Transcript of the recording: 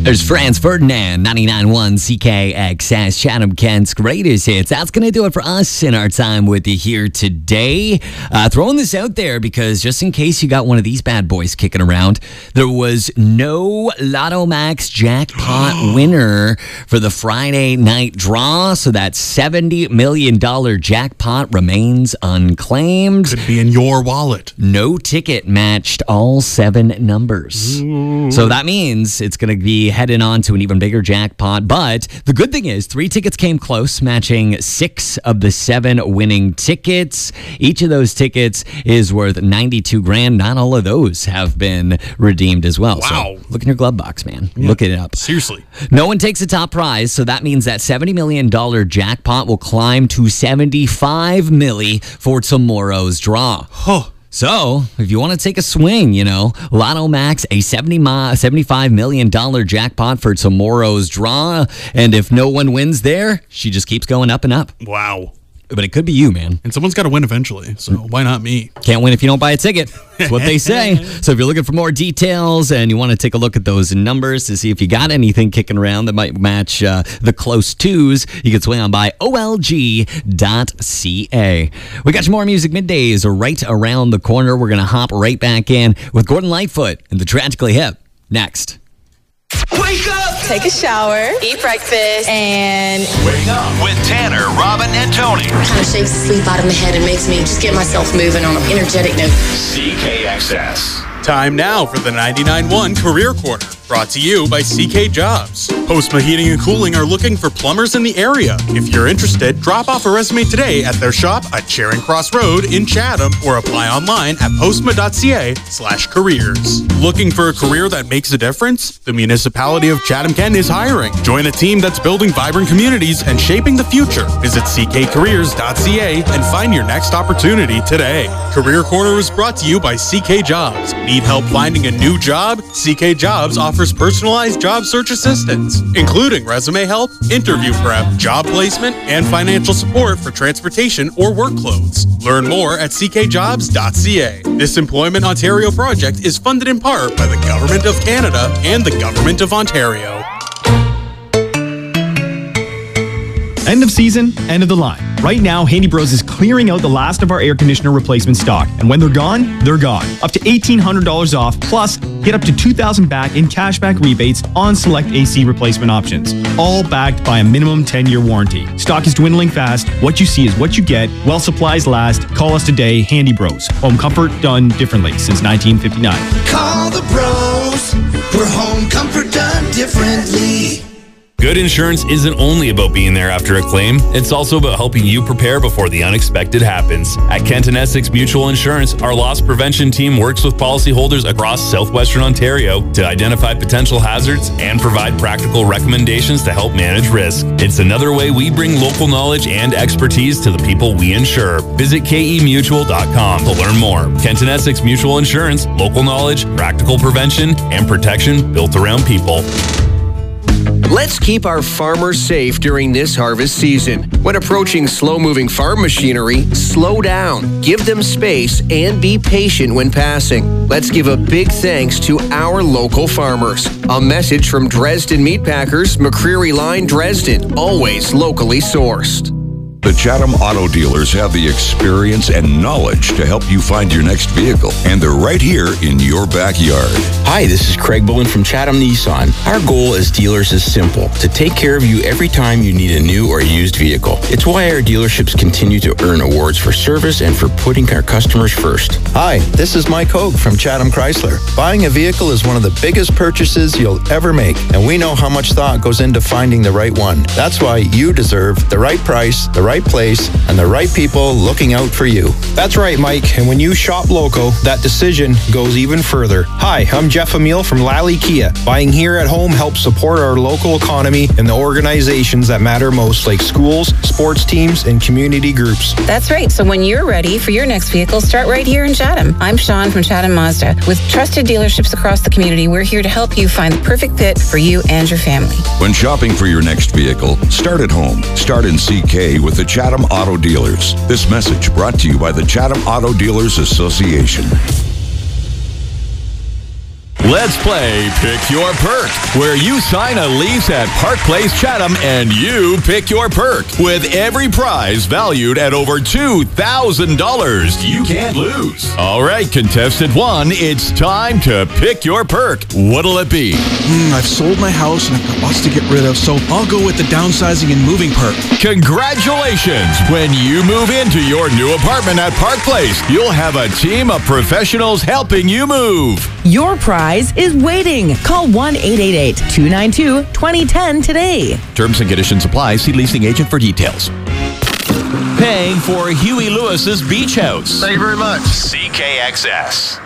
There's Franz Ferdinand, 99.1 CKXS, Chatham, Kent's greatest hits. That's going to do it for us in our time with you here today. Throwing this out there because just in case you got one of these bad boys kicking around, there was no Lotto Max jackpot winner for the Friday night draw. So that $70 million jackpot remains unclaimed. Could be in your wallet. No ticket matched all 7 numbers. Ooh. So that means it's going to be heading on to an even bigger jackpot. But the good thing is 3 tickets came close, matching 6 of the 7 winning tickets. Each of those tickets is worth $92,000. Not all of those have been redeemed as well. Wow. So look in your glove box, man. Yeah. Look it up. Seriously. No one takes the top prize, so that means that $70 million jackpot will climb to $75 million for tomorrow's draw. Huh. So, if you want to take a swing, Lotto Max, a $75 million jackpot for tomorrow's draw. And if no one wins there, she just keeps going up and up. Wow. But it could be you, man. And someone's got to win eventually, so why not me? Can't win if you don't buy a ticket. That's what they say. So if you're looking for more details and you want to take a look at those numbers to see if you got anything kicking around that might match the close twos, you can swing on by olg.ca. We got some more music middays right around the corner. We're going to hop right back in with Gordon Lightfoot and the Tragically Hip next. Wake up! Take a shower, eat breakfast, and wake up with Tanner, Robin, and Tony. Kind of shakes the sleep out of my head and makes me just get myself moving on an energetic note. CKXS. Time now for the 99.1 Career Corner, brought to you by CK Jobs. Postma Heating and Cooling are looking for plumbers in the area. If you're interested, drop off a resume today at their shop at Charing Cross Road in Chatham or apply online at postma.ca/careers. Looking for a career that makes a difference? The municipality of Chatham-Kent is hiring. Join a team that's building vibrant communities and shaping the future. Visit ckcareers.ca and find your next opportunity today. Career Corner is brought to you by CK Jobs. Need help finding a new job? CK Jobs offers personalized job search assistance, including resume help, interview prep, job placement, and financial support for transportation or work clothes. Learn more at ckjobs.ca. This Employment Ontario project is funded in part by the Government of Canada and the Government of Ontario. End of season, end of the line. Right now, Handy Bros is clearing out the last of our air conditioner replacement stock. And when they're gone, they're gone. Up to $1,800 off, plus get up to $2,000 back in cashback rebates on select AC replacement options. All backed by a minimum 10-year warranty. Stock is dwindling fast. What you see is what you get. While supplies last, call us today, Handy Bros. Home comfort done differently since 1959. Call the bros for home comfort done differently. Good insurance isn't only about being there after a claim, it's also about helping you prepare before the unexpected happens. At Kent and Essex Mutual Insurance, our loss prevention team works with policyholders across southwestern Ontario to identify potential hazards and provide practical recommendations to help manage risk. It's another way we bring local knowledge and expertise to the people we insure. Visit kemutual.com to learn more. Kent and Essex Mutual Insurance, local knowledge, practical prevention, and protection built around people. Let's keep our farmers safe during this harvest season. When approaching slow-moving farm machinery, slow down, give them space, and be patient when passing. Let's give a big thanks to our local farmers. A message from Dresden Meat Packers, McCreary Line, Dresden, always locally sourced. The Chatham Auto Dealers have the experience and knowledge to help you find your next vehicle, and they're right here in your backyard. Hi, this is Craig Bowen from Chatham Nissan. Our goal as dealers is simple: to take care of you every time you need a new or used vehicle. It's why our dealerships continue to earn awards for service and for putting our customers first. Hi, this is Mike Hogue from Chatham Chrysler. Buying a vehicle is one of the biggest purchases you'll ever make, and we know how much thought goes into finding the right one. That's why you deserve the right price, the right place, and the right people looking out for you. That's right, Mike. And when you shop local, that decision goes even further. Hi, I'm Jeff Emile from Lally Kia. Buying here at home helps support our local economy and the organizations that matter most, like schools, sports teams, and community groups. That's right. So when you're ready for your next vehicle, start right here in Chatham. I'm Sean from Chatham Mazda. With trusted dealerships across the community, we're here to help you find the perfect fit for you and your family. When shopping for your next vehicle, start at home. Start in CK with the Chatham Auto Dealers. This message brought to you by the Chatham Auto Dealers Association. Let's play Pick Your Perk, where you sign a lease at Park Place Chatham and you pick your perk. With every prize valued at over $2,000. You can't lose. All right, contestant 1, it's time to pick your perk. What'll it be? I've sold my house and I've got lots to get rid of, so I'll go with the downsizing and moving perk. Congratulations! When you move into your new apartment at Park Place, you'll have a team of professionals helping you move. Your prize is waiting. Call 1-888-292-2010 today. Terms and conditions apply. See leasing agent for details. Paying for Huey Lewis's Beach House. Thank you very much. CKXS.